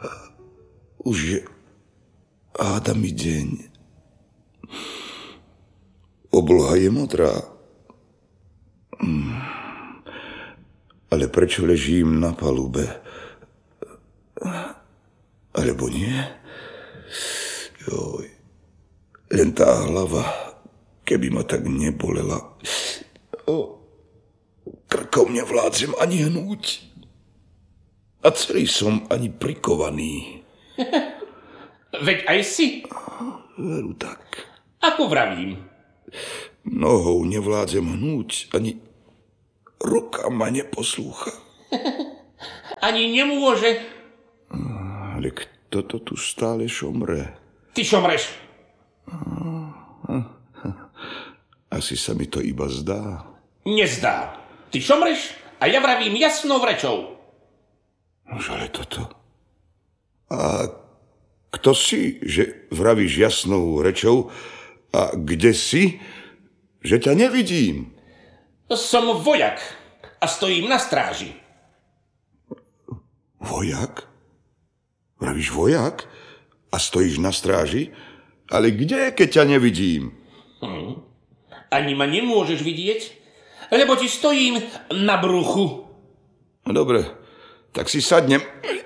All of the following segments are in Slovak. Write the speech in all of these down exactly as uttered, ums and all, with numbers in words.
Už je hádami deň. Obloha je modrá. Ale prečo ležím na palube? Alebo nie? Joj. Len tá hlava, keby ma tak nebolela. O, krkom nevládzem ani hnúť. A celý som ani prikovaný. Veď aj si. Veru tak. Ako vravím. Nohou nevládzem hnúť, ani ruka ma neposlúcha. Ani nemôže. Ale kto to tu stále šomre? Ty šomreš. Asi sa mi to iba zdá. Nezdá. Ty šomreš a ja vravím jasnou rečou. Nož ale toto. A kto si, že vravíš jasnou rečou? A kde si, že ťa nevidím? Som vojak a stojím na stráži. Vojak? Vravíš vojak? A stojíš na stráži? Ale kde, keď ťa nevidím? Hm. Ani ma nemôžeš vidieť, lebo ti stojím na bruchu. No dobre, tak si sadnem.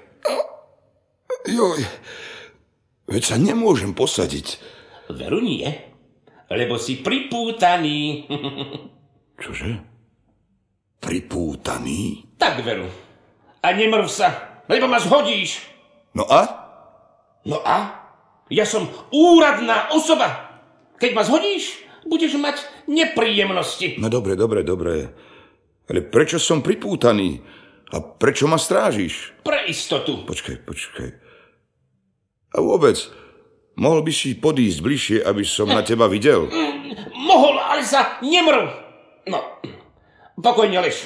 Joj, veď sa nemôžem posadiť. Veru nie, lebo si pripútaný. Čože? Pripútaný? Tak, veru. A nemrv sa, lebo ma zhodíš. No a? No a? Ja som úradná osoba. Keď ma zhodíš, budeš mať nepríjemnosti. No dobre, dobre, dobre. Ale prečo som pripútaný? A prečo ma strážiš? Pre istotu. Počkaj, počkaj. A vôbec, mohol by si podísť bližšie, aby som na teba videl? Mohol, ale sa nemrv. No, pokojne lež.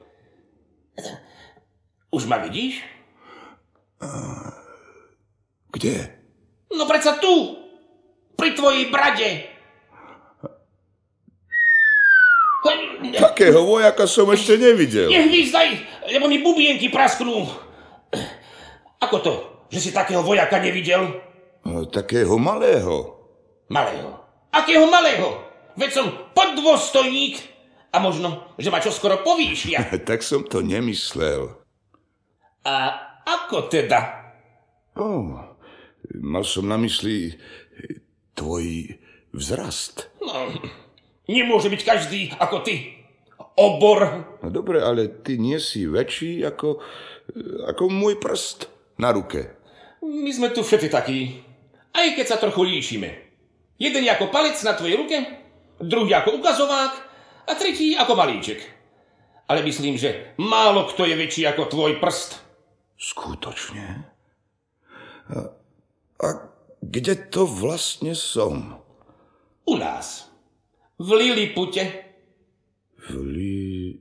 Už ma vidíš? Uh, kde? No predsa tu, pri tvojej brade. Takého vojaka som ešte nevidel. Nehvízdaj, lebo mi bubienky prasknú. Ako to, že si takého vojaka nevidel? No, takého malého. Malého? Akého malého? Veď som poddôstojník a možno, že ma čoskoro povýšia. Tak som to nemyslel. A ako teda? Oh, mal som na mysli tvoj vzrast. No, nemôže byť každý ako ty. Obor. No dobre, ale ty nie si väčší ako, ako môj prst na ruke. My sme tu všetci takí. Aj keď sa trochu líšime. Jeden je ako palec na tvojej ruke, druhý ako ukazovák a tretí ako malíček. Ale myslím, že málo kto je väčší ako tvoj prst. Skutočne? A, a kde to vlastne som? U nás. V Lilipute. V li...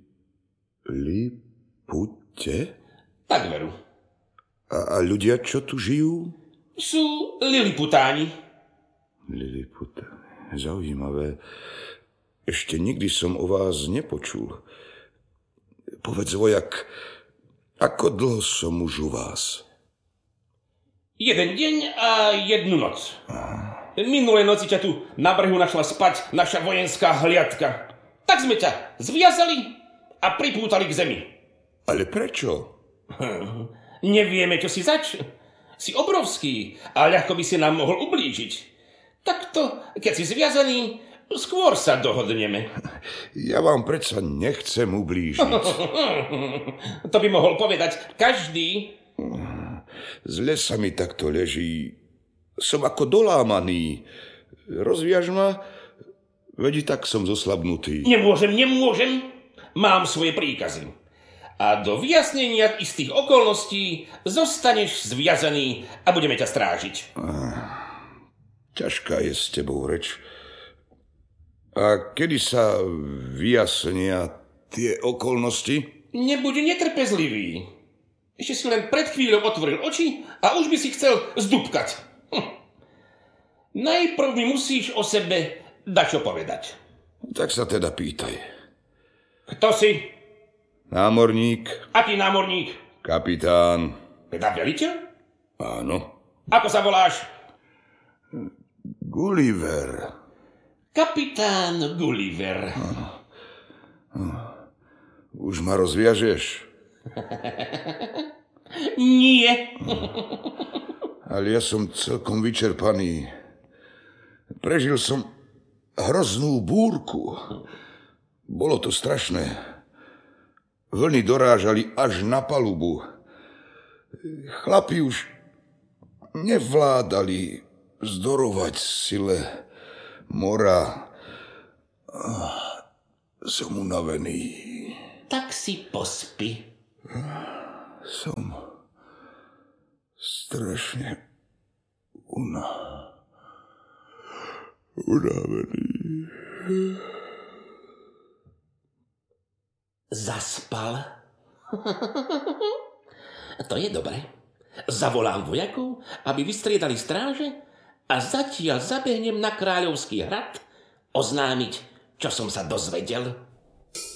Lipute? Tak veru. A, a ľudia, čo tu žijú? Sú Liliputáni. Liliputáni. Zaujímavé. Ešte nikdy som o vás nepočul. Povedz, vojak, ako dlho som už u vás? Jeden deň a jednu noc. Minulé noci ťa tu na brehu našla spať naša vojenská hliadka. Tak sme ťa zviazali a pripútali k zemi. Ale prečo? Nevieme, čo si zač. Si obrovský a ľahko by si nám mohol ublížiť. Takto, keď si zviazaný, skôr sa dohodneme. Ja vám predsa nechcem ublížiť. To by mohol povedať každý. Zle sa mi takto leží. Som ako dolámaný. Rozviaž ma, veď tak som zoslabnutý. Nemôžem, nemôžem. Mám svoje príkazy. A do vyjasnenia istých okolností zostaneš zviazaný a budeme ťa strážiť. Ah, ťažká je s tebou reč. A kedy sa vyjasnia tie okolnosti? Nebuď netrpezlivý. Ešte si len pred chvíľou otvoril oči a už by si chcel zdúbkať. Hm. Najprv mi musíš o sebe dačo povedať. Tak sa teda pýtaj. Kto si? Námorník. Aký námorník? Kapitán. Teda veliteľ? Áno. Ako sa voláš? Gulliver. Kapitán Gulliver. Už ma rozviažeš? Nie. Ale ja som celkom vyčerpaný. Prežil som hroznú búrku. Bolo to strašné. Vlny dorážali až na palubu. Chlapi už nevládali vzdorovať sile mora. Som unavený. Tak si pospí. Som strašne una... unavený. Zaspal? To je dobre. Zavolám vojakov, aby vystriedali stráže a zatiaľ zabehnem na Kráľovský hrad oznámiť, čo som sa dozvedel.